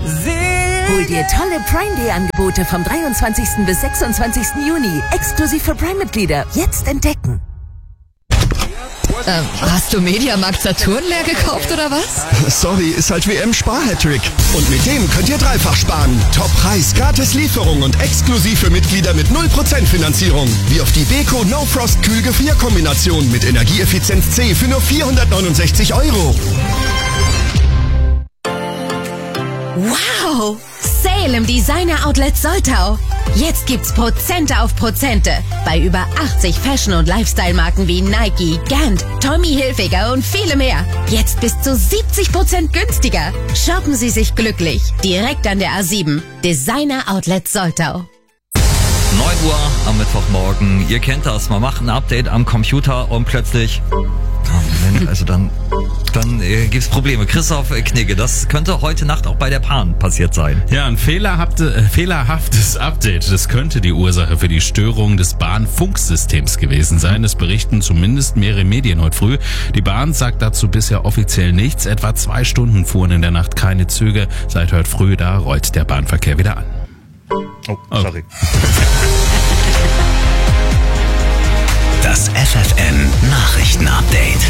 Hol dir tolle Prime Day Angebote vom 23. bis 26. Juni. Exklusiv für Prime-Mitglieder. Jetzt entdecken. Hast du Mediamarkt Saturn leer gekauft oder was? Sorry, ist halt WM-Spar-Hattrick. Und mit dem könnt ihr dreifach sparen. Top-Preis, gratis Lieferung und exklusiv für Mitglieder mit 0% Finanzierung. Wie auf die Beko No Frost Kühlgefrierkombination mit Energieeffizienz C für nur 469 €. Wow! Sale im Designer Outlet Soltau. Jetzt gibt's Prozente auf Prozente bei über 80 Fashion- und Lifestyle-Marken wie Nike, Gant, Tommy Hilfiger und viele mehr. Jetzt bis zu 70% günstiger. Shoppen Sie sich glücklich. Direkt an der A7. Designer Outlet Soltau. 9 Uhr am Mittwochmorgen. Ihr kennt das. Man macht ein Update am Computer und plötzlich... Dann gibt's Probleme. Christoph Knigge, das könnte heute Nacht auch bei der Bahn passiert sein. Ja, ein fehlerhaftes Update. Das könnte die Ursache für die Störung des Bahnfunksystems gewesen sein. Das berichten zumindest mehrere Medien heute früh. Die Bahn sagt dazu bisher offiziell nichts. Etwa 2 Stunden fuhren in der Nacht keine Züge. Seit heute früh, da rollt der Bahnverkehr wieder an. Oh, sorry. Das FFN Nachrichtenupdate.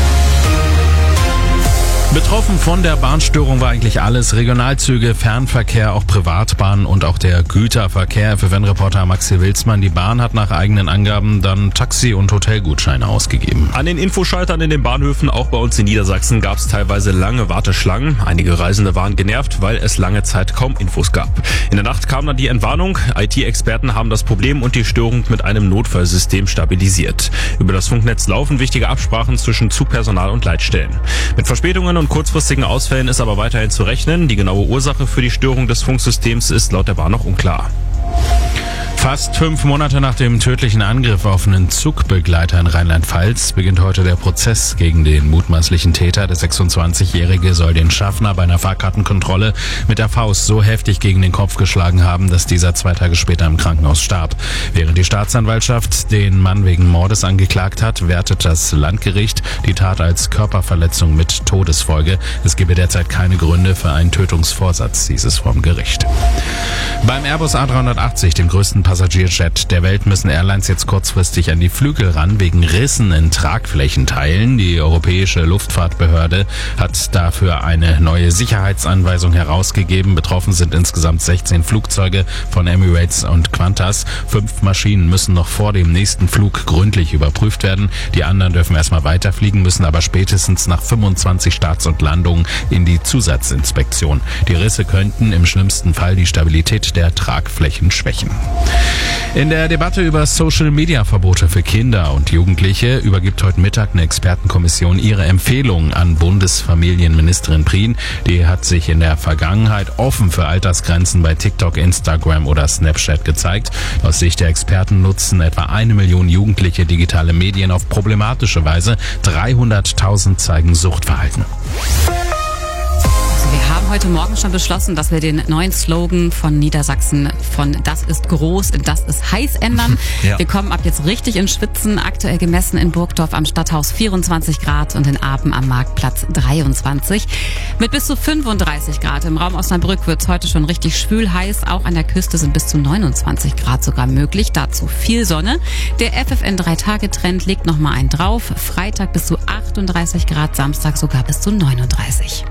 Betroffen von der Bahnstörung war eigentlich alles. Regionalzüge, Fernverkehr, auch Privatbahnen und auch der Güterverkehr. FFN-Reporter Maxi Wilsmann. Die Bahn hat nach eigenen Angaben dann Taxi- und Hotelgutscheine ausgegeben. An den Infoschaltern in den Bahnhöfen, auch bei uns in Niedersachsen, gab es teilweise lange Warteschlangen. Einige Reisende waren genervt, weil es lange Zeit kaum Infos gab. In der Nacht kam dann die Entwarnung. IT-Experten haben das Problem und die Störung mit einem Notfallsystem stabilisiert. Über das Funknetz laufen wichtige Absprachen zwischen Zugpersonal und Leitstellen. Mit Verspätungen und kurzfristigen Ausfällen ist aber weiterhin zu rechnen. Die genaue Ursache für die Störung des Funksystems ist laut der Bahn noch unklar. Fast 5 Monate nach dem tödlichen Angriff auf einen Zugbegleiter in Rheinland-Pfalz beginnt heute der Prozess gegen den mutmaßlichen Täter. Der 26-Jährige soll den Schaffner bei einer Fahrkartenkontrolle mit der Faust so heftig gegen den Kopf geschlagen haben, dass dieser 2 Tage später im Krankenhaus starb. Während die Staatsanwaltschaft den Mann wegen Mordes angeklagt hat, wertet das Landgericht die Tat als Körperverletzung mit Todesfolge. Es gebe derzeit keine Gründe für einen Tötungsvorsatz, hieß es vom Gericht. Beim Airbus A380, dem größten Passagierjet der Welt, müssen Airlines jetzt kurzfristig an die Flügel ran wegen Rissen in Tragflächenteilen. Die Europäische Luftfahrtbehörde hat dafür eine neue Sicherheitsanweisung herausgegeben. Betroffen sind insgesamt 16 Flugzeuge von Emirates und Qantas. 5 Maschinen müssen noch vor dem nächsten Flug gründlich überprüft werden. Die anderen dürfen erstmal weiterfliegen, müssen aber spätestens nach 25 Starts und Landungen in die Zusatzinspektion. Die Risse könnten im schlimmsten Fall die Stabilität der Tragflächen schwächen. In der Debatte über Social-Media-Verbote für Kinder und Jugendliche übergibt heute Mittag eine Expertenkommission ihre Empfehlungen an Bundesfamilienministerin Prien. Die hat sich in der Vergangenheit offen für Altersgrenzen bei TikTok, Instagram oder Snapchat gezeigt. Aus Sicht der Experten nutzen etwa 1 Million Jugendliche digitale Medien auf problematische Weise. 300.000 zeigen Suchtverhalten. Wir haben heute Morgen schon beschlossen, dass wir den neuen Slogan von Niedersachsen von "Das ist groß, das ist heiß" ändern. Ja. Wir kommen ab jetzt richtig ins Schwitzen. Aktuell gemessen in Burgdorf am Stadthaus 24 Grad und in Apen am Marktplatz 23. Mit bis zu 35 Grad. Im Raum Osnabrück wird es heute schon richtig schwül heiß. Auch an der Küste sind bis zu 29 Grad sogar möglich. Dazu viel Sonne. Der FFN 3-Tage-Trend legt nochmal einen drauf. Freitag bis zu 38 Grad, Samstag sogar bis zu 39.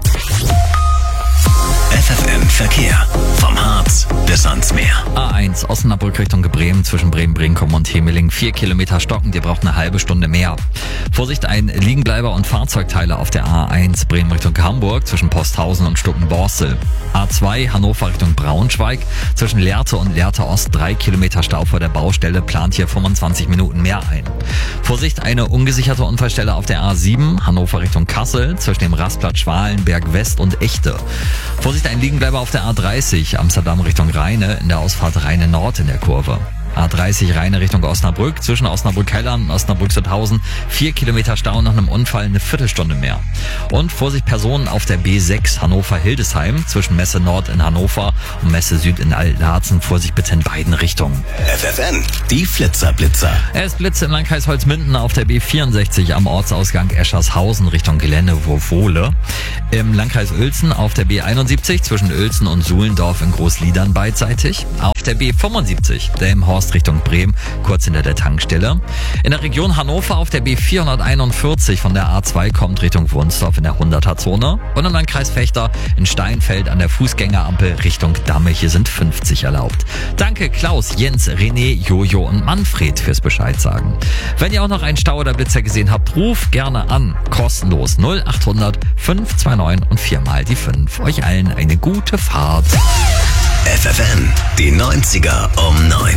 FFN Verkehr. Vom Harz bis ans Meer. A1 Osnabrück Richtung Bremen zwischen Bremen-Brinkum und Hemeling. 4 Kilometer stockend, ihr braucht eine halbe Stunde mehr. Vorsicht, ein Liegenbleiber und Fahrzeugteile auf der A1 Bremen Richtung Hamburg zwischen Posthausen und Stuckenborstel. A2 Hannover Richtung Braunschweig zwischen Lehrte und Lehrte Ost. 3 Kilometer Stau vor der Baustelle, plant hier 25 Minuten mehr ein. Vorsicht, eine ungesicherte Unfallstelle auf der A7 Hannover Richtung Kassel zwischen dem Rastplatz Schwalenberg West und Echte. Vorsicht, ein Liegenbleiber auf der A30 Amsterdam Richtung Rheine in der Ausfahrt Rheine Nord in der Kurve. A30 Rheine Richtung Osnabrück. Zwischen Osnabrück-Hellern und Osnabrück-Sutthausen 4 Kilometer Stau nach einem Unfall, eine Viertelstunde mehr. Und Vorsicht, Personen auf der B6 Hannover-Hildesheim. Zwischen Messe Nord in Hannover und Messe Süd in Altlarzen. Vorsicht bitte in beiden Richtungen. FFN, die Flitzer-Blitzer. Es blitzt im Landkreis Holzminden auf der B64 am Ortsausgang Eschershausen Richtung Gelände-Wurfole. Im Landkreis Uelzen auf der B71 zwischen Uelzen und Suhlendorf in Großliedern beidseitig. Auf der B75 Delmenhorst Richtung Bremen, kurz hinter der Tankstelle. In der Region Hannover auf der B441 von der A2 kommt Richtung Wunsdorf in der 100er-Zone. Und im Landkreis Vechta in Steinfeld an der Fußgängerampel Richtung Damme. Hier sind 50 erlaubt. Danke Klaus, Jens, René, Jojo und Manfred fürs Bescheid sagen. Wenn ihr auch noch einen Stau oder Blitzer gesehen habt, ruft gerne an. Kostenlos 0800 529 und 4 mal die 5. Euch allen eine gute Fahrt. FFN, die 90er um 9.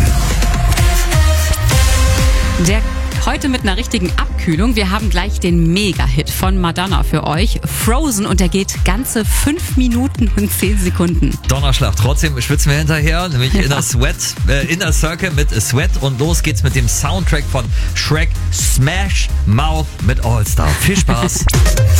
Der heute mit einer richtigen Abkühlung. Wir haben gleich den Mega-Hit von Madonna für euch. Frozen, und der geht ganze 5 Minuten und 10 Sekunden. Donnerschlag, trotzdem schwitzen wir hinterher, nämlich Inner Circle mit Sweat, und los geht's mit dem Soundtrack von Shrek, Smash Mouth mit All Star. Viel Spaß!